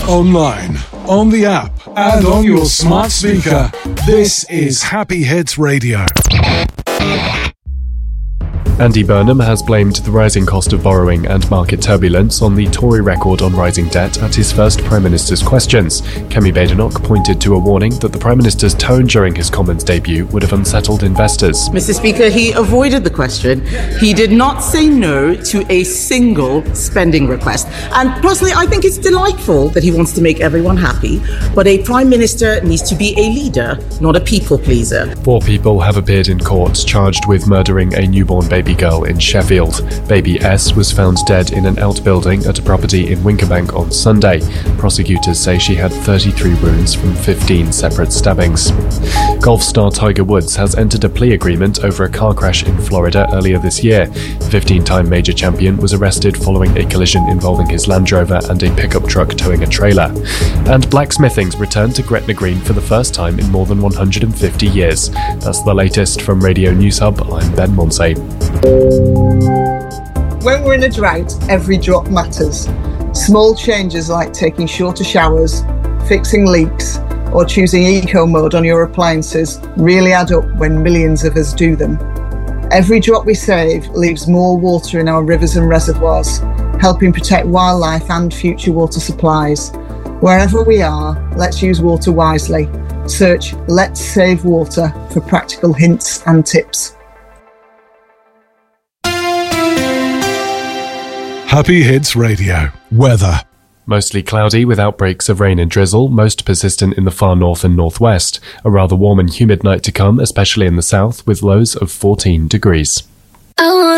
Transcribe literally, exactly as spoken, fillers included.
online, on the app, and on your smart speaker. This is Happy Hits Radio. Andy Burnham has blamed the rising cost of borrowing and market turbulence on the Tory record on rising debt at his first Prime Minister's questions. Kemi Badenoch pointed to a warning that the Prime Minister's tone during his Commons debut would have unsettled investors. Mister Speaker, he avoided the question. He did not say no to a single spending request. And personally, I think it's delightful that he wants to make everyone happy. But a Prime Minister needs to be a leader, not a people pleaser. Four people have appeared in court charged with murdering a newborn baby girl in Sheffield. Baby S was found dead in an outbuilding at a property in Winkerbank on Sunday. Prosecutors say she had thirty-three wounds from fifteen separate stabbings. Golf star Tiger Woods has entered a plea agreement over a car crash in Florida earlier this year. The fifteen-time major champion was arrested following a collision involving his Land Rover and a pickup truck towing a trailer. And blacksmithing's returned to Gretna Green for the first time in more than one hundred fifty years. That's the latest from Radio News Hub. I'm Ben Monsey. When we're in a drought, every drop matters. Small changes like taking shorter showers, fixing leaks, or choosing eco mode on your appliances really add up when millions of us do them. Every drop we save leaves more water in our rivers and reservoirs, helping protect wildlife and future water supplies. Wherever we are, let's use water wisely. Search Let's Save Water for practical hints and tips. Happy Hits Radio. Weather. Mostly cloudy with outbreaks of rain and drizzle, most persistent in the far north and northwest. A rather warm and humid night to come, especially in the south, with lows of fourteen degrees.